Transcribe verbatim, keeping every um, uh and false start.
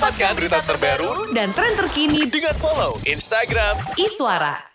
Dapatkan berita terbaru dan tren terkini dengan follow Instagram Iswara.